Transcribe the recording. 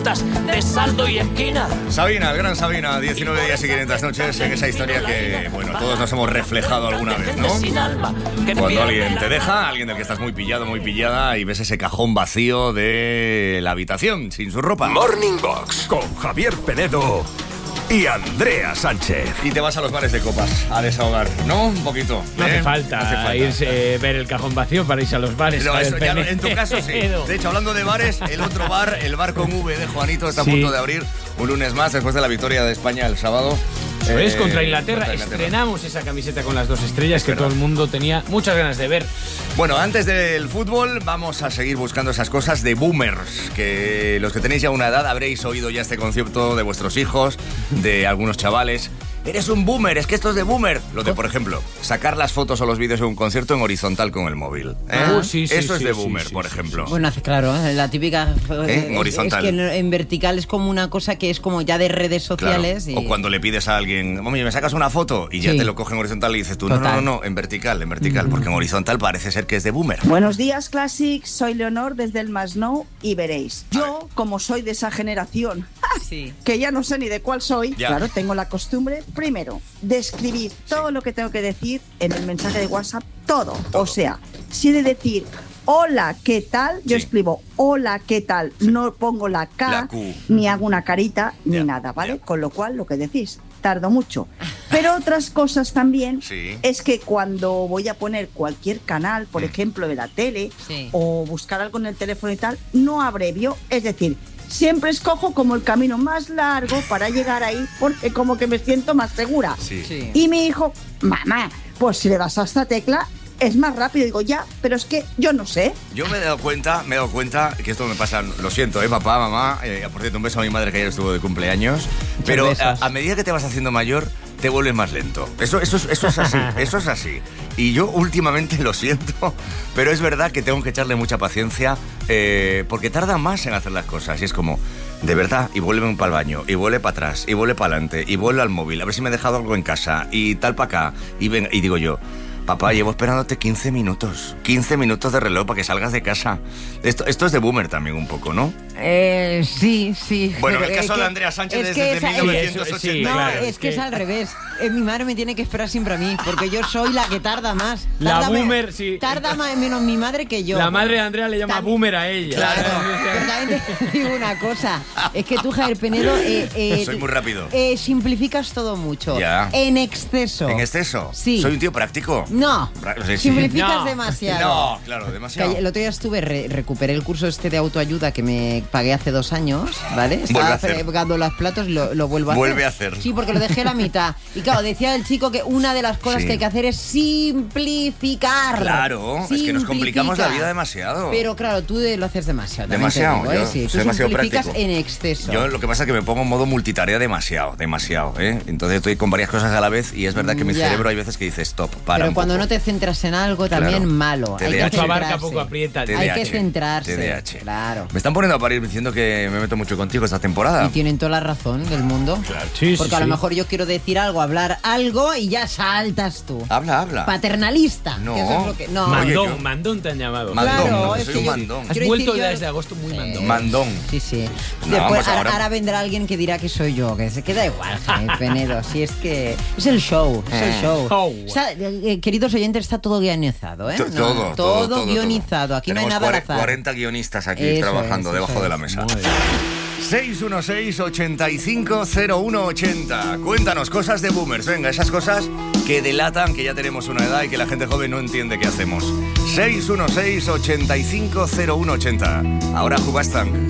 de saldo y esquina. Sabina, el gran Sabina, 19 días y 500 noches, en esa historia que, bueno, todos nos hemos reflejado alguna vez, ¿no? Cuando alguien te deja, alguien del que estás muy pillado, muy pillada, y ves ese cajón vacío de la habitación, sin su ropa. Morning Box, con Javier Penedo y Andrea Sánchez. Y te vas a los bares de copas a desahogar, ¿no? Un poquito. No hace falta irse, ver el cajón vacío para irse a los bares. No, eso ya, en tu caso sí. De hecho, hablando de bares, el otro bar, el bar con V de Juanito, está a punto de abrir un lunes más después de la victoria de España el sábado. Es contra Inglaterra. Estrenamos esa camiseta con las 2 estrellas que todo el mundo tenía muchas ganas de ver. Bueno, antes del fútbol vamos a seguir buscando esas cosas de boomers, que los que tenéis ya una edad habréis oído ya este concepto de vuestros hijos, de algunos chavales. Eres un boomer, es que esto es de boomer. Lo de, por ejemplo, sacar las fotos o los vídeos de un concierto en horizontal con el móvil. Eso es de boomer, por ejemplo. Bueno, claro, la típica... En horizontal. Es que en vertical es como una cosa que es como ya de redes sociales. Claro. O cuando le pides a alguien, mami, ¿me sacas una foto? Y ya te lo coge en horizontal y dices tú, no, en vertical, porque en horizontal parece ser que es de boomer. Buenos días, Classic. Soy Leonor desde el Masnou y veréis. Yo, como soy de esa generación, que ya no sé ni de cuál soy, claro, tengo la costumbre, primero, de escribir todo lo que tengo que decir en el mensaje de WhatsApp, todo. O sea, si he de decir hola, ¿qué tal? Yo escribo hola, ¿qué tal? No pongo la K, ni hago una carita, ni nada, ¿vale? Con lo cual, lo que decís, tardo mucho. Pero otras cosas también es que cuando voy a poner cualquier canal, por ejemplo, de la tele, o buscar algo en el teléfono y tal, no abrevio, es decir, siempre escojo como el camino más largo para llegar ahí, porque como que me siento más segura. Y mi hijo, mamá, pues si le das a esta tecla es más rápido. Digo, ya, pero es que yo no sé. Yo me he dado cuenta que esto me pasa, lo siento, papá, mamá, por cierto, un beso a mi madre que ayer estuvo de cumpleaños, pero a medida que te vas haciendo mayor, te vuelves más lento. Eso es así, eso es así. Y yo últimamente lo siento, pero es verdad que tengo que echarle mucha paciencia, porque tarda más en hacer las cosas. Y es como, de verdad, y vuelve para el baño, y vuelve para atrás, y vuelve para adelante, y vuelve al móvil, a ver si me he dejado algo en casa, y tal para acá, y digo yo, papá, llevo esperándote 15 minutos de reloj para que salgas de casa. Esto es de boomer también un poco, ¿no? Sí. Bueno, en el caso de Andrea Sánchez desde 1980. No, es que es al revés. Mi madre me tiene que esperar siempre a mí, porque yo soy la que tarda más. La boomer, sí. Tarda menos mi madre que yo. La madre de Andrea le llama boomer a ella. Claro. Pero también te digo una cosa. Es que tú, Javier Penedo... soy muy rápido. Simplificas todo mucho. Ya. En exceso. ¿En exceso? Sí. ¿Soy un tío práctico? No. Simplificas demasiado. No, claro, demasiado. El otro día recuperé el curso de autoayuda que me pagué hace 2 años, ¿vale? Estaba fregando los platos y lo vuelvo a hacer. Vuelve a hacer. Sí, porque lo dejé a la mitad. Y claro, decía el chico que una de las cosas que hay que hacer es simplificar. Claro, es que nos complicamos la vida demasiado. Pero claro, tú lo haces demasiado. Demasiado, digo, sí. Tú demasiado simplificas práctico. En exceso. Yo lo que pasa es que me pongo en modo multitarea demasiado, Entonces estoy con varias cosas a la vez y es verdad que mi cerebro hay veces que dice stop, para. Pero cuando no te centras en algo también malo. TDAH. Hay que mucho abarca, poco aprieta. Hay que centrarse. TDAH. Claro. Me están poniendo a parir diciendo que me meto mucho contigo esta temporada. Y tienen toda la razón del mundo. Claro. Porque a lo mejor yo quiero decir algo, hablar algo y ya saltas tú. Habla. Paternalista. No. Que eso es lo que, no. Mandón te han llamado. Mandón, claro, soy un mandón. Has vuelto ya desde agosto muy mandón. Mandón. Sí. No, después, pues ahora vendrá alguien que dirá que soy yo, que se queda igual, Jaime Penedo. Si es que es el show, queridos oyentes, está todo guionizado, ¿eh? Todo guionizado. Aquí tenemos no hay nada al azar. 40 guionistas aquí trabajando debajo de la mesa. 616-850180. Cuéntanos cosas de boomers. Venga, esas cosas que delatan que ya tenemos una edad y que la gente joven no entiende qué hacemos. 616-850180. Ahora Hubastang.